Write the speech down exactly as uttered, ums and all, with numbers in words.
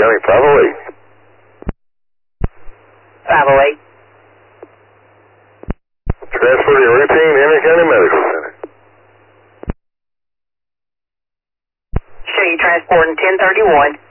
County, five oh eight. five oh eight. Transporting routine, Henry County Medical Center. Show you transporting ten thirty-one.